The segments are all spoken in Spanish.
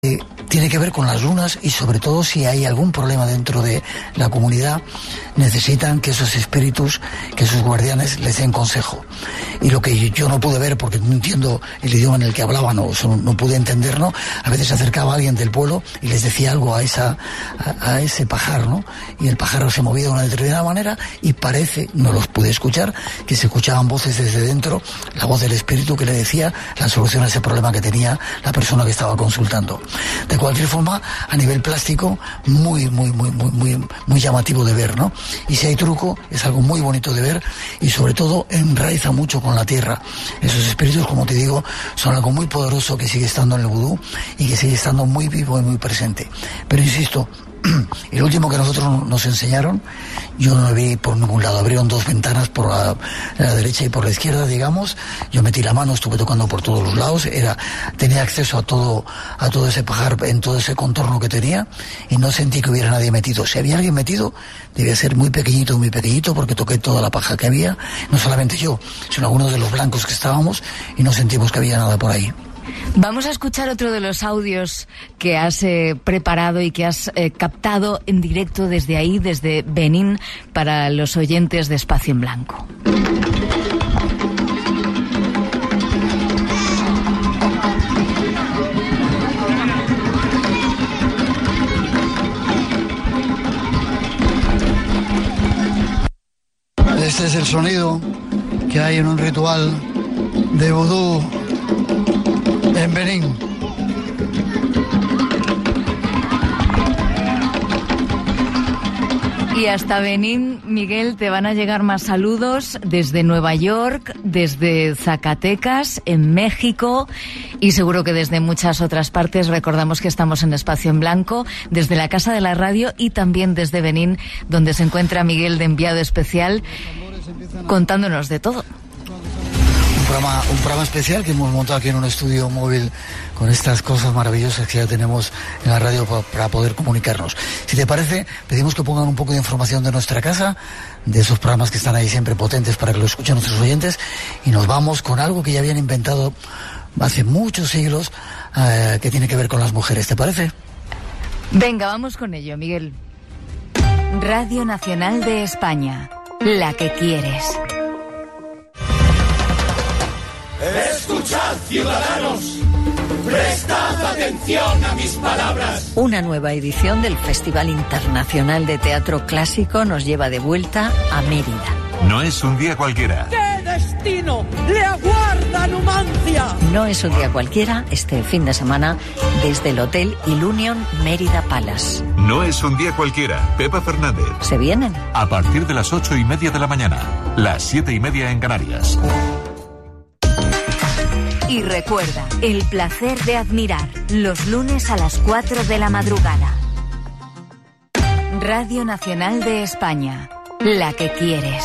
Tiene que ver con las lunas y sobre todo si hay algún problema dentro de la comunidad, necesitan que esos espíritus, que esos guardianes les den consejo. Y lo que yo no pude ver porque no entiendo el idioma en el que hablaban o no pude entender, ¿no? A veces se acercaba alguien del pueblo y les decía algo a ese pajar, ¿no? Y el pájaro se movía de una determinada manera y parece, no los pude escuchar, que se escuchaban voces desde dentro, la voz del espíritu que le decía la solución a ese problema que tenía la persona que estaba consultando. De cualquier forma, a nivel plástico, muy llamativo de ver, ¿no? Y si hay truco, es algo muy bonito de ver y sobre todo enraiza mucho con la tierra. Esos espíritus, como te digo, son algo muy poderoso que sigue estando en el vudú y que sigue estando muy vivo y muy presente. Pero insisto, el último que nosotros nos enseñaron, yo no lo vi por ningún lado. Abrieron dos ventanas por la derecha y por la izquierda, digamos. Yo metí la mano, estuve tocando por todos los lados. Tenía acceso a todo ese pajar, en todo ese contorno que tenía, y no sentí que hubiera nadie metido. Si había alguien metido, debía ser muy pequeñito, porque toqué toda la paja que había. No solamente yo, sino algunos de los blancos que estábamos, y no sentimos que había nada por ahí. Vamos a escuchar otro de los audios que has preparado y que has captado en directo desde ahí, desde Benín, para los oyentes de Espacio en Blanco. Este es el sonido que hay en un ritual de vudú en Benín. Y hasta Benín, Miguel, te van a llegar más saludos desde Nueva York, desde Zacatecas, en México y seguro que desde muchas otras partes. Recordamos que estamos en Espacio en Blanco, desde la Casa de la Radio y también desde Benín, donde se encuentra Miguel de enviado especial, contándonos de todo. Un programa especial que hemos montado aquí en un estudio móvil con estas cosas maravillosas que ya tenemos en la radio para poder comunicarnos. Si te parece, pedimos que pongan un poco de información de nuestra casa, de esos programas que están ahí siempre potentes para que lo escuchen nuestros oyentes, y nos vamos con algo que ya habían inventado hace muchos siglos, que tiene que ver con las mujeres. ¿Te parece? Venga, vamos con ello, Miguel. Radio Nacional de España, la que quieres. Escuchad, ciudadanos, prestad atención a mis palabras. Una nueva edición del Festival Internacional de Teatro Clásico nos lleva de vuelta a Mérida. No es un día cualquiera. ¡Qué destino le aguarda Numancia! No es un día cualquiera este fin de semana desde el Hotel Ilunion Mérida Palace. No es un día cualquiera. Pepa Fernández. ¿Se vienen? A partir de las 8:30 de la mañana, las 7:30 en Canarias. Y recuerda, el placer de admirar, los lunes a las 4 de la madrugada. Radio Nacional de España, la que quieres.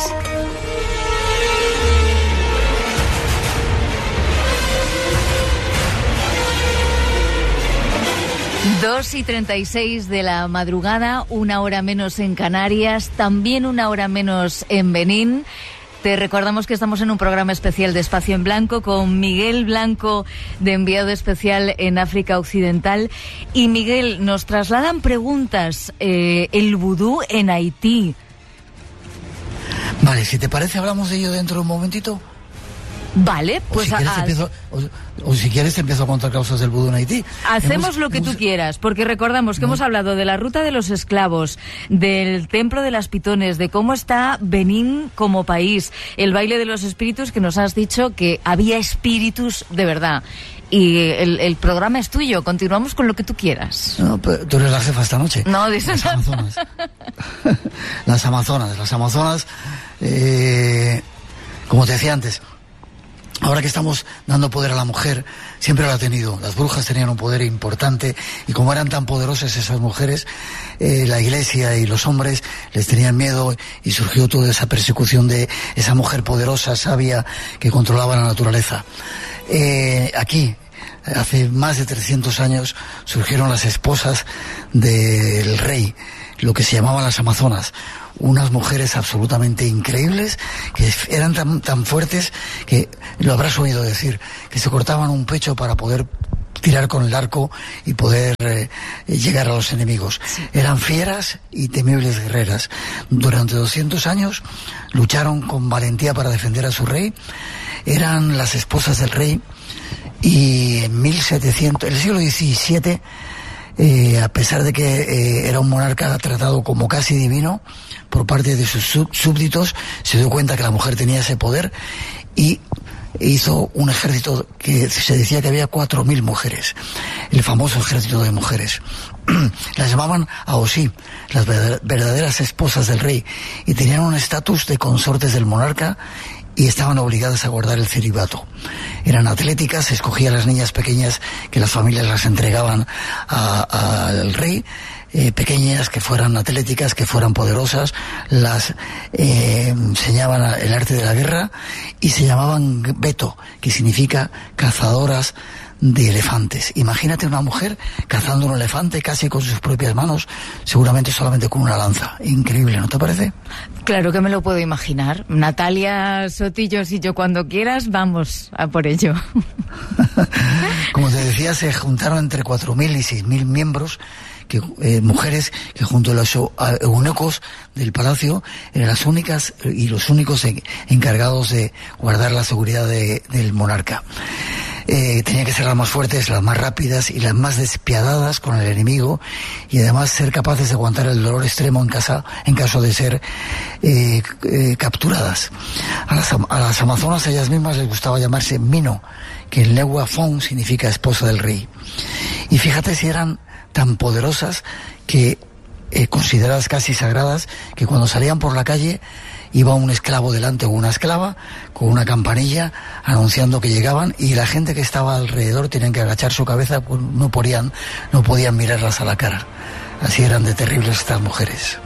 Dos y 36 de la madrugada, 1 hora menos en Canarias, también 1 hora menos en Benín. Te recordamos que estamos en un programa especial de Espacio en Blanco con Miguel Blanco, de enviado especial en África Occidental. Y Miguel, nos trasladan preguntas, el vudú en Haití. Vale, si te parece hablamos de ello dentro de un momentito. Vale, pues si quieres te empiezo a contar causas del vudú en Haití. Hacemos lo que tú quieras, porque recordamos que hemos hablado de la ruta de los esclavos, del templo de las pitones, de cómo está Benín como país, el baile de los espíritus, que nos has dicho que había espíritus de verdad. Y el programa es tuyo, continuamos con lo que tú quieras. No, pero tú eres la jefa esta noche. No, dices las Amazonas. Las Amazonas, como te decía antes, ahora que estamos dando poder a la mujer, siempre lo ha tenido. Las brujas tenían un poder importante y como eran tan poderosas esas mujeres, la iglesia y los hombres les tenían miedo y surgió toda esa persecución de esa mujer poderosa, sabia, que controlaba la naturaleza. Aquí, hace más de 300 años, surgieron las esposas del rey, lo que se llamaban las Amazonas. Unas mujeres absolutamente increíbles, que eran tan fuertes que, lo habrás oído decir, que se cortaban un pecho para poder tirar con el arco y poder llegar a los enemigos. Sí. Eran fieras y temibles guerreras. Durante 200 años lucharon con valentía para defender a su rey. Eran las esposas del rey, y en el siglo XVII, a pesar de que era un monarca tratado como casi divino por parte de sus súbditos, se dio cuenta que la mujer tenía ese poder y hizo un ejército que se decía que había 4.000 mujeres, el famoso ejército de mujeres. Las llamaban Aosí, las verdaderas esposas del rey, y tenían un estatus de consortes del monarca y estaban obligadas a guardar el celibato. Eran atléticas, se escogían las niñas pequeñas que las familias las entregaban al rey, pequeñas, que fueran atléticas, que fueran poderosas, las enseñaban el arte de la guerra y se llamaban Beto, que significa cazadoras de elefantes. Imagínate una mujer cazando un elefante casi con sus propias manos, seguramente solamente con una lanza. Increíble, ¿no te parece? Claro que me lo puedo imaginar. Natalia Sotillo, si yo cuando quieras, vamos a por ello. Como te decía, se juntaron entre 4.000 y 6.000 miembros, mujeres que junto a los eunucos del palacio eran las únicas y los únicos encargados de guardar la seguridad del monarca. Tenían que ser las más fuertes, las más rápidas y las más despiadadas con el enemigo, y además ser capaces de aguantar el dolor extremo en caso de ser capturadas. A las amazonas, a ellas mismas les gustaba llamarse Mino, que en lengua fon significa esposa del rey. Y fíjate si eran tan poderosas que consideradas casi sagradas, que cuando salían por la calle iba un esclavo delante o una esclava con una campanilla anunciando que llegaban, y la gente que estaba alrededor tenían que agachar su cabeza, pues no podían mirarlas a la cara. Así eran de terribles estas mujeres.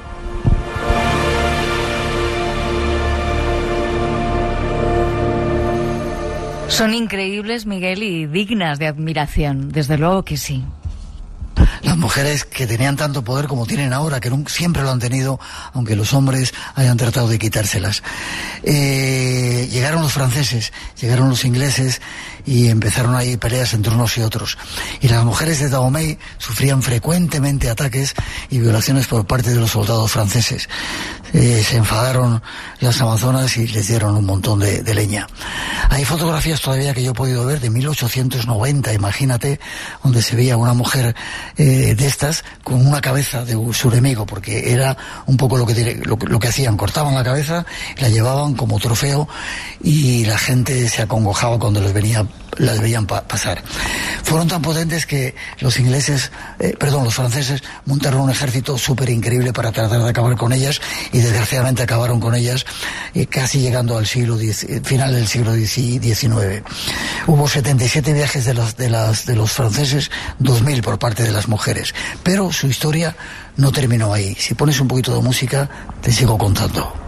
Son increíbles, Miguel, y dignas de admiración, desde luego que sí. Las mujeres que tenían tanto poder como tienen ahora, que siempre lo han tenido, aunque los hombres hayan tratado de quitárselas. Llegaron los franceses, llegaron los ingleses, y empezaron ahí peleas entre unos y otros. Y las mujeres de Dahomey sufrían frecuentemente ataques y violaciones por parte de los soldados franceses. Se enfadaron las amazonas y les dieron un montón de leña. Hay fotografías todavía que yo he podido ver de 1890, imagínate, donde se veía una mujer de estas con una cabeza de su enemigo, porque era un poco lo que hacían, cortaban la cabeza, la llevaban como trofeo y la gente se acongojaba cuando las veían pasar. Fueron tan potentes que los franceses montaron un ejército súper increíble para tratar de acabar con ellas, y desgraciadamente acabaron con ellas casi llegando al final del siglo XIX. Hubo 77 viajes de los franceses, 2.000 por parte de las mujeres, pero su historia no terminó ahí. Si pones un poquito de música, te sigo contando.